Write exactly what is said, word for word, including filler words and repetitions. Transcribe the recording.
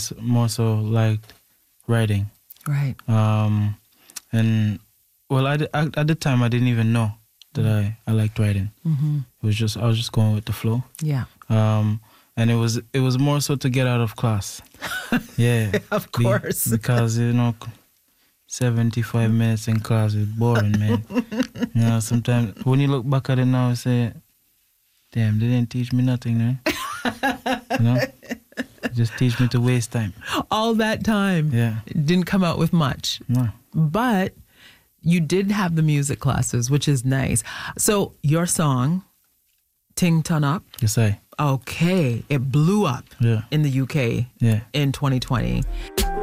just more so liked writing. Right. Um, and well, I, I, at the time I didn't even know that I, I liked writing. Mm-hmm. It was just I was just going with the flow. Yeah. Um, and it was it was more so to get out of class. Yeah, of course. Be, because you know, seventy-five minutes in class is boring, man. You know, sometimes when you look back at it now, you say, "Damn, they didn't teach me nothing, man." You know, just teach me to waste time. All that time. Yeah, didn't come out with much. No. But you did have the music classes, which is nice. So your song, Ting Turn Up. Yes, I. Okay, it blew up Yeah. in the U K yeah. in twenty twenty.